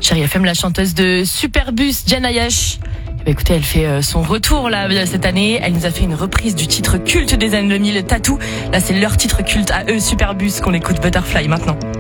Chérie FM, la chanteuse de Superbus, Jen Ayash. Écoutez, elle fait son retour là cette année. Elle nous a fait une reprise du titre culte des années 2000, Tattoo. Là, c'est leur titre culte à eux, Superbus, qu'on écoute Butterfly maintenant.